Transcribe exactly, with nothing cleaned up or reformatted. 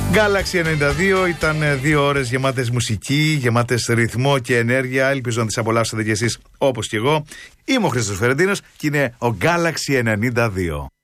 Galaxy ενενήντα δύο ήταν δύο ώρες γεμάτες μουσική, γεμάτες ρυθμό και ενέργεια. Ελπίζω να τις απολαύσετε κι εσείς όπως κι εγώ. Είμαι ο Χρήστος Φερεντίνος και είναι ο Galaxy ενενήντα δύο.